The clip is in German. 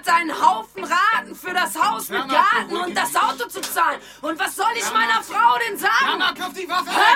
hat einen Haufen Raten für das Haus mit Garten und das Auto zu zahlen. Und was soll ich meiner Frau denn sagen? Mama, kauf die Waffe! Hör